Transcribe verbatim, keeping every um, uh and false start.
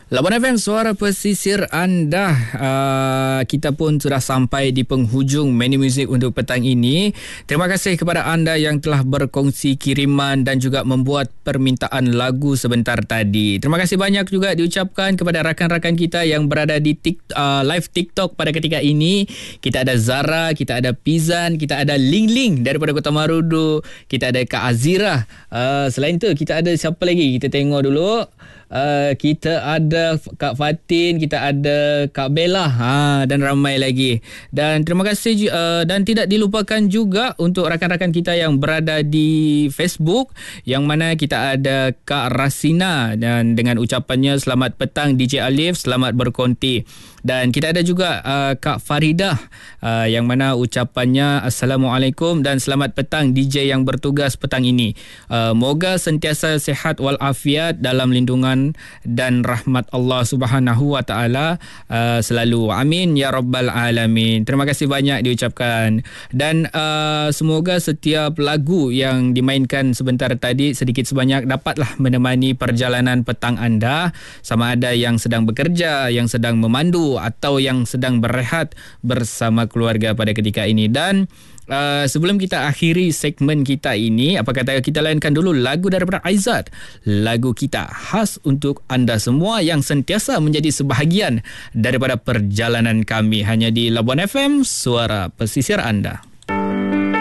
Labuan F M, suara pesisir anda. Uh, kita pun sudah sampai di penghujung menu muzik untuk petang ini. Terima kasih kepada anda yang telah berkongsi kiriman dan juga membuat permintaan lagu sebentar tadi. Terima kasih banyak juga diucapkan kepada rakan-rakan kita yang berada di tik, uh, live TikTok pada ketika ini. Kita ada Zara, kita ada Pizan, kita ada Ling Ling daripada Kota Marudu, kita ada Kak Azira. Uh, selain tu kita ada siapa lagi? Kita tengok dulu. Uh, kita ada Kak Fatin, kita ada Kak Bella, ha, dan ramai lagi. Dan terima kasih uh, dan tidak dilupakan juga untuk rakan-rakan kita yang berada di Facebook, yang mana kita ada Kak Rasina dan dengan ucapannya selamat petang D J Alif, selamat berkonti. Dan kita ada juga uh, Kak Faridah uh, yang mana ucapannya Assalamualaikum dan selamat petang D J yang bertugas petang ini. Uh, moga sentiasa sihat walafiat dalam lindungan dan rahmat Allah Subhanahu wa taala uh, selalu. Amin ya rabbal alamin. Terima kasih banyak diucapkan. Dan uh, semoga setiap lagu yang dimainkan sebentar tadi sedikit sebanyak dapatlah menemani perjalanan petang anda, sama ada yang sedang bekerja, yang sedang memandu atau yang sedang berehat bersama keluarga pada ketika ini. Dan uh, sebelum kita akhiri segmen kita ini, apa kata kita layankan dulu lagu daripada Aizat, lagu kita khas untuk anda semua yang sentiasa menjadi sebahagian daripada perjalanan kami hanya di Labuan F M, suara pesisir anda.